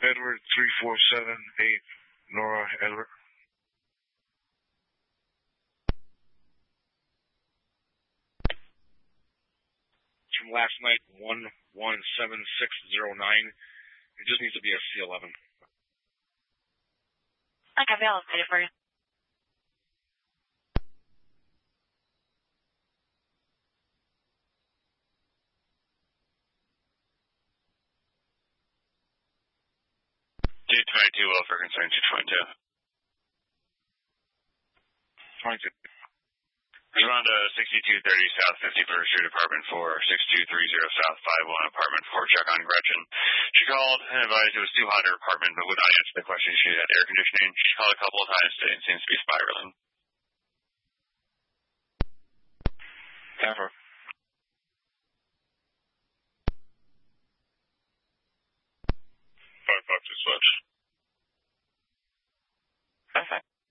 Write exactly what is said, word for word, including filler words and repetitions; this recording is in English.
Edward three four seven eight, Nora Edward. From last night, one one seven six zero nine. It just needs to be a C eleven. I copy. I'll update it for you. two twenty-two, welfare concern two twenty-two. twenty-two. Respond to sixty-two thirty South fifty-first Street, Apartment four, sixty-two thirty South five one, Apartment four, check on Gretchen. She called and advised it was too hot in her apartment, but would not answer the question. She had air conditioning. She called a couple of times today and seems to be spiraling. Tamper. Five, five, two, switch. Perfect.